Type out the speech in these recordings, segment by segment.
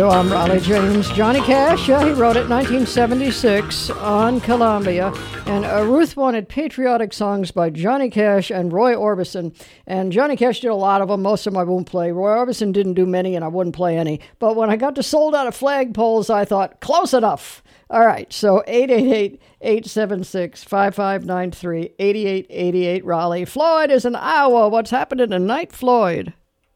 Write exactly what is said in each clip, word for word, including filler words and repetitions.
I'm Raleigh James. Johnny Cash, yeah, he wrote it in nineteen seventy-six on Columbia. And uh, Ruth wanted patriotic songs by Johnny Cash and Roy Orbison. And Johnny Cash did a lot of them. Most of them I won't play. Roy Orbison didn't do many, and I wouldn't play any. But when I got to Sold Out of Flagpoles, I thought, close enough. All right, so eight eight eight, eight seven six, five five nine three, eight eight eight eight Raleigh. Floyd is in Iowa. What's happening tonight, Floyd?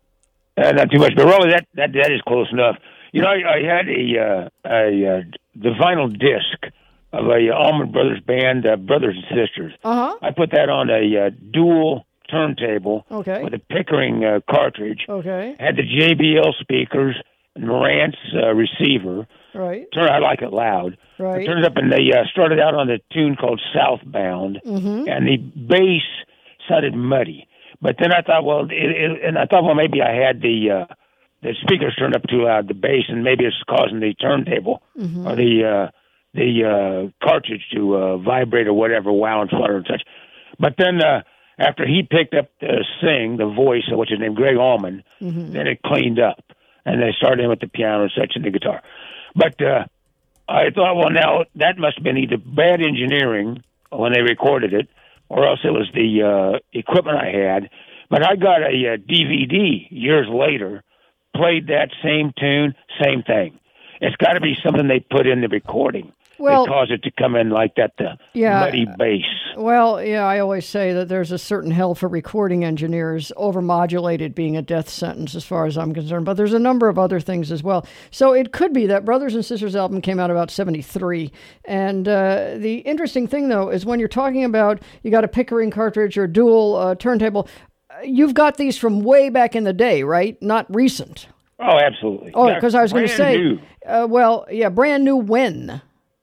Uh, not too much, but really that, that, that is close enough. You know, I, I had a, uh, a uh, the vinyl disc of a uh, Allman Brothers band, uh, Brothers and Sisters. Uh-huh. I put that on a uh, dual turntable okay. with a Pickering uh, cartridge. Okay. Had the J B L speakers, Marantz uh, receiver. Right. Turn, I like it loud. Right. It turns up, and they uh, started out on a tune called Southbound, mm-hmm. and the bass sounded muddy. But then I thought, well, it, it, and I thought, well, maybe I had the uh, the speakers turned up too loud, the bass, and maybe it's causing the turntable mm-hmm. or the uh, the uh, cartridge to uh, vibrate or whatever, wow and flutter and such. But then uh, after he picked up the sing, the voice, which is named Greg Allman, mm-hmm. then it cleaned up, and they started in with the piano and such and the guitar. But uh, I thought, well, now that must have been either bad engineering when they recorded it, or else it was the uh, equipment I had. But I got a, a D V D years later, played that same tune, same thing. It's got to be something they put in the recording. Well, that caused it to come in like that, the yeah, muddy bass. Well, yeah, I always say that there's a certain hell for recording engineers. Overmodulated being a death sentence as far as I'm concerned. But there's a number of other things as well. So it could be that Brothers and Sisters album came out about seventy-three. And uh, the interesting thing, though, is when you're talking about you got a Pickering cartridge or dual uh, turntable, you've got these from way back in the day, right? Not recent. Oh, absolutely. Oh, because I was going to say, uh, well, yeah, brand new when?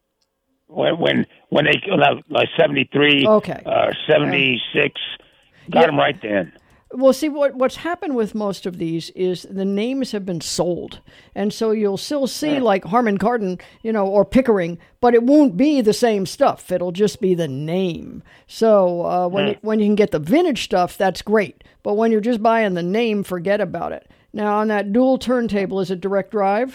When when when they like seventy-three, okay, uh, seventy-six, got yeah. them right then. Well, see, what what's happened with most of these is the names have been sold. And so you'll still see yeah. like Harman Kardon, you know, or Pickering, but it won't be the same stuff. It'll just be the name. So uh, when, yeah. you, when you can get the vintage stuff, that's great. But when you're just buying the name, forget about it. Now, on that dual turntable, is it direct drive?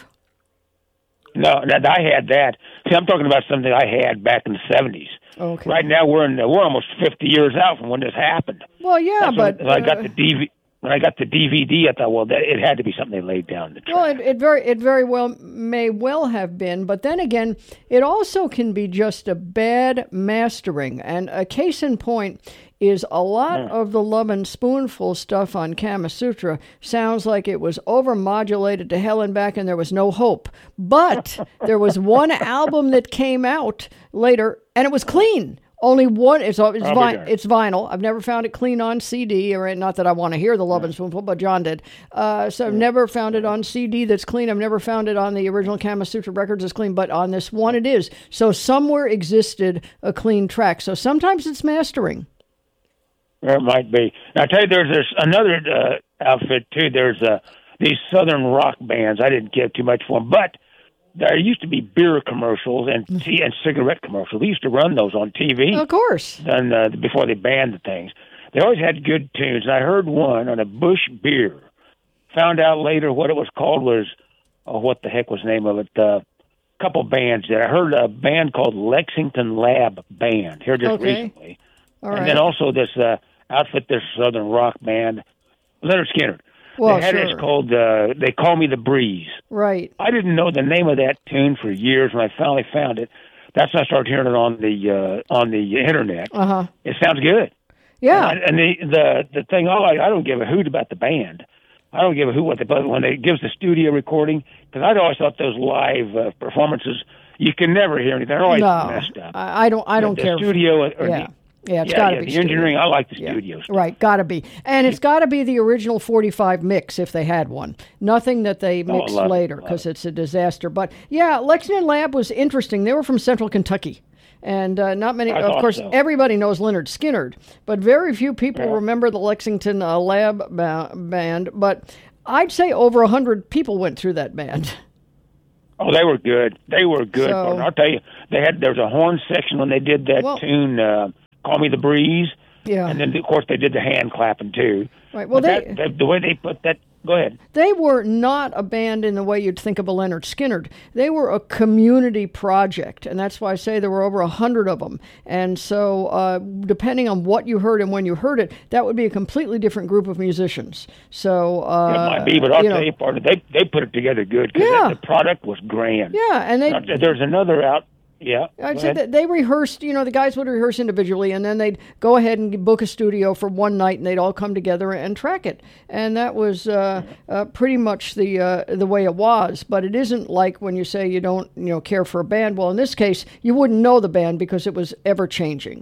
No, I had that. See, I'm talking about something I had back in the seventies. Okay. Right now, we're in the, we're almost fifty years out from when this happened. Well, yeah, That's but when, when uh, I got the D V D. When I got the D V D, I thought, well, that, it had to be something they laid down the track. Well, it, it very, it very well may well have been, but then again, it also can be just a bad mastering. And a case in point is a lot yeah. of the Love and Spoonful stuff on Kama Sutra sounds like it was over-modulated to hell and back, and there was no hope. But there was one album that came out later, and it was clean. Only one. It's it's, vi- it's vinyl. I've never found it clean on C D, or not that I want to hear the Love and Spoonful, but John did. Uh, so I've never found it on C D that's clean. I've never found it on the original Kama Sutra records that's clean, but on this one it is. So somewhere existed a clean track. So sometimes it's mastering. There might be. Now, I tell you, there's, there's another uh, outfit too. There's uh, these southern rock bands. I didn't give too much for them, but there used to be beer commercials and tea and cigarette commercials. They used to run those on T V. Of course. And uh, before they banned the things, they always had good tunes. And I heard one on a Busch beer. Found out later what it was called was, oh, what the heck was the name of it? A uh, couple bands there. I heard a band called Lexington Lab Band here just okay. recently. All and right. then also this uh, outfit, this southern rock band, Leonard Skinner. Well, they had sure. it called uh, They Call Me the Breeze. Right. I didn't know the name of that tune for years. When I finally found it, that's when I started hearing it on the uh, on the internet. Uh huh. It sounds good. Yeah. And, I, and the the the thing, I like, I don't give a hoot about the band. I don't give a hoot what they, but when it gives the studio recording, because I'd always thought those live uh, performances, you can never hear anything. They're always no, messed up. I, I don't. I don't the care. The studio, or yeah. the, Yeah, it's yeah, got to yeah, be the studio. engineering. I like the yeah. studio stuff. Right, got to be, and it's got to be the original forty-five mix if they had one. Nothing that they Oh, mixed love it, later love because it's a disaster. But yeah, Lexington Lab was interesting. They were from Central Kentucky, and uh, not many. I Of thought course, so. everybody knows Leonard Skinner, but very few people Yeah. remember the Lexington uh, Lab ba- band. But I'd say over a hundred people went through that band. Oh, they were good. They were good. So- partner. I'll tell you, they had there was a horn section when they did that Well- tune, uh, "Call Me the Breeze," Yeah. and then of course they did the hand clapping too. Right. Well, But they. that, that, the way they put that Go ahead. They were not a band in the way you'd think of a Leonard Skinner. They were a community project, and that's why I say there were over a hundred of them. And so, uh, depending on what you heard and when you heard it, that would be a completely different group of musicians. So, uh, it might be, but I'll you tell know, you, partner, they they put it together good because Yeah. the product was grand. yeah, and they. Now, there's another out. Yeah. I'd go say ahead. that they rehearsed, you know, the guys would rehearse individually, and then they'd go ahead and book a studio for one night, and they'd all come together and track it. And that was uh, uh, pretty much the uh, the way it was. But it isn't like when you say you don't, you know, care for a band. Well, in this case, you wouldn't know the band because it was ever changing.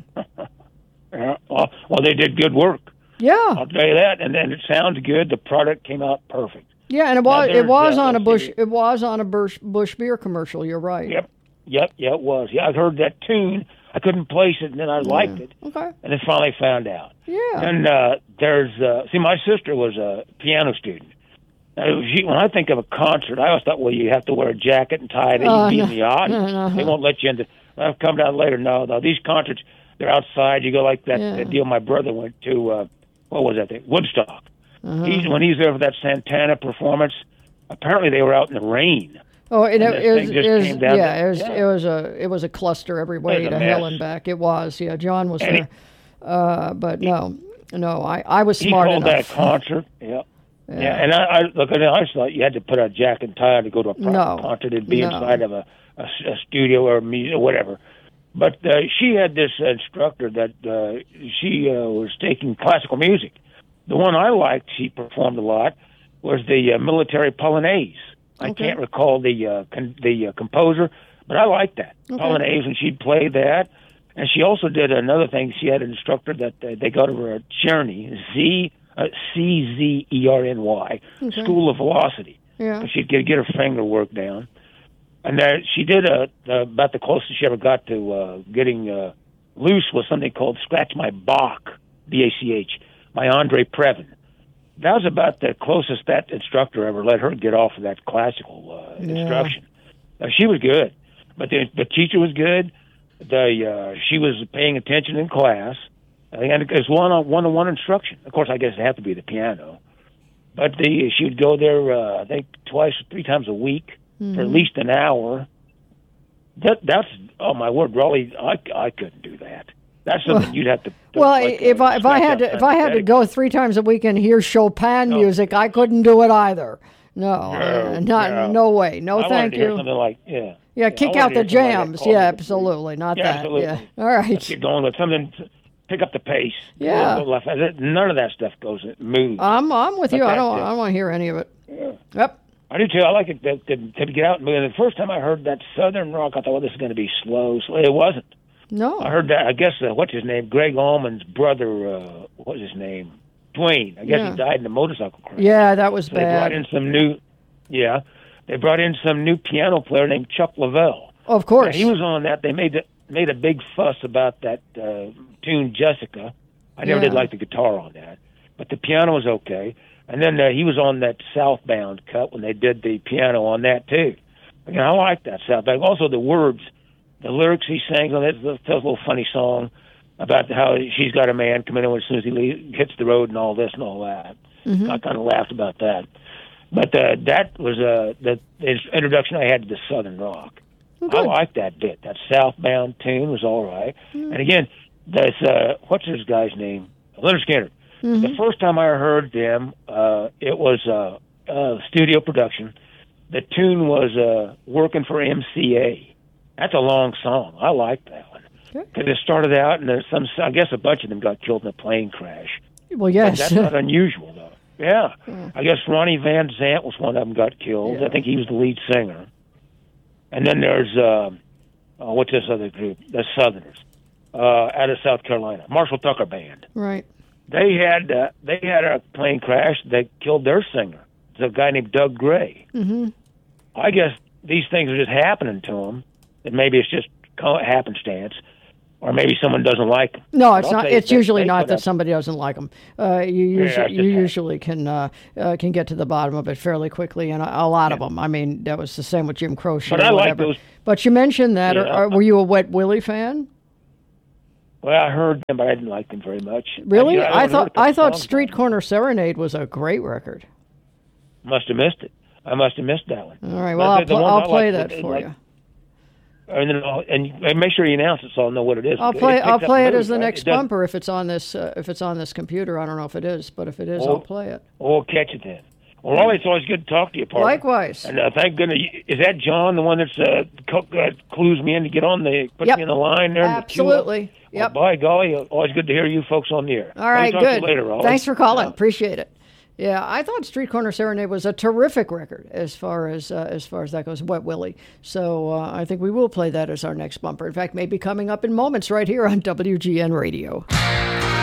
Yeah, well, well, they did good work. Yeah, I'll tell you that. And then it sounds good. The product came out perfect. yeah, and it was Now, it there's, was uh, on a let's Bush see. it was on a Bush Bush beer commercial. You're right. Yep. Yep. Yeah, it was. Yeah, I heard that tune. I couldn't place it, and then I liked it. Okay. And then finally found out. Yeah. And uh, there's, uh, see, my sister was a piano student. Now, she, when I think of a concert, I always thought, well, you have to wear a jacket and tie it, and Uh, you be no. in the audience. Uh-huh. They won't let you in. The, I've come down later. No, no, these concerts, they're outside. You go like that, Yeah. that deal my brother went to, uh, what was that thing? Woodstock. Uh-huh. He's, when he's there for that Santana performance, apparently they were out in the rain. Oh, it, And it, this was, thing just it was- came down yeah, to- it was, yeah. it was a it was a cluster every way was a to hell mess. and back. It was, yeah. John was And there, uh, but no, no, I, I was He smart called enough. that a concert. Yeah. Yeah, and I, I look at it. I just thought you had to put a jacket and tie on to go to a proper No. concert. It'd be No. inside of a, a, a studio or a music or whatever. But uh, she had this instructor that uh, she uh, was taking classical music. The one I liked, she performed a lot, was the uh, military Polonaise. I Okay. can't recall the uh, con- the uh, composer, but I liked that Okay. Polonaise, and she'd play that. And she also did another thing. She had an instructor that uh, they got her at Czerny, Z uh, C Z E R N Y, Okay. School of Velocity. Yeah. She'd get get her finger work down, and uh, she did a, uh, about the closest she ever got to uh, getting uh, loose was something called "Scratch My Bach," B A C H, by Andre Previn. That was about the closest that instructor ever let her get off of that classical uh, Yeah. instruction. Uh, she was good, but the, the teacher was good. The uh, she was paying attention in class, and it was one on one on one instruction. Of course, I guess it had to be the piano, but the she would go there. Uh, I think twice, three times a week for at least an hour. That that's oh my word, Raleigh, I I couldn't do that. That's something you'd have to. to Well, like, if uh, I if I scratch had to out if I had to sympathetic. go three times a week and hear Chopin No. music, I couldn't do it either. No, uh, not no. no way. No, I wanted thank to hear you. something like yeah. Yeah, I kick wanted out to the hear somebody that jams. called Yeah, it. absolutely. Not Yeah, that. absolutely. Yeah. All Let's right. get going with something. To pick up the pace. Yeah. Go left. None of that stuff goes moves. I'm I'm with you. I But don't that's it. I don't want to hear any of it. Yeah. Yep. I do too. I like it to, to, to get out and move. And the first time I heard that Southern rock, I thought, well, this is going to be slow. slow. It wasn't. No. I heard that. I guess uh, what's his name? Greg Allman's brother. Uh, what was his name? Dwayne. I guess Yeah. he died in a motorcycle crash. Yeah, that was So they brought bad. in some new. Yeah, they brought in some new piano player named Chuck Lavelle. Of course. Yeah, he was on that. They made the, made a big fuss about that uh, tune, Jessica. I never Yeah. did like the guitar on that, but the piano was okay. And then uh, he was on that Southbound cut when they did the piano on that too. Again, I like that Southbound. Also, the words, the lyrics he sang on it. Tells a little funny song about how she's got a man coming in as soon as he leaves, hits the road and all this and all that. Mhm. I kind of laughed about that. But uh, that was uh, the, the introduction I had to the Southern rock. I Good. like that bit. That Southbound tune was all right. And again, that's uh, what's this guy's name? Leonard Skinner. The first time I heard them, uh, it was uh, uh, studio production. The tune was uh, "Working for M C A." That's a long song. I like that one Okay. because it started out, and there's some. I guess a bunch of them got killed in a plane crash. Well, But yes. that's not unusual, though. Yeah, I guess Ronnie Van Zant was one of them got killed. Yeah. I think he was the lead singer. And then there's uh, uh, what's this other group? The Southerners uh, out of South Carolina, Marshall Tucker Band. Right. They had uh, they had a plane crash. They killed their singer. It's a guy named Doug Gray. Mm-hmm. I guess these things are just happening to them. And maybe it's just co- happenstance, or maybe someone doesn't like them. No, But it's I'll not. tell you, It's they- usually they not put that up- somebody doesn't like them. Uh, you Yeah, usually, it's you just happened. usually can uh, uh, can get to the bottom of it fairly quickly, and a, a lot of them. I mean, that was the same with Jim Croce But or I like whatever. those- But you mentioned that. Yeah. Or, or were you a Wet Willie fan? Well, I heard them, but I didn't like them very much. Really? I, I, I, only heard a thought couple I thought songs Street by them. Corner Serenade was a great record. Must have missed it. I must have missed that one. All right. Well, I'll, pl- I'll play like, that for like, you. And then I'll, and make sure you announce it so I'll know what it is. I'll play. I'll play it mood, as the right? next bumper if it's on this. Uh, if it's on this computer, I don't know if it is, but if it is, oh, I'll play it. Oh, catch it then. Well, Raleigh, it's always good to talk to you, partner. Likewise. And uh, thank goodness, is that John, the one that's uh, co- uh, clues me in to get on the, puts yep. me in the line there? Absolutely. The yep. Well, by golly, always good to hear you folks on the air. All right, talk good. To you later, Raleigh. Thanks for calling. Yeah. Appreciate it. Yeah, I thought Street Corner Serenade was a terrific record as far as uh, as far as that goes. Wet Willie. So uh, I think we will play that as our next bumper. In fact, maybe coming up in moments right here on W G N Radio.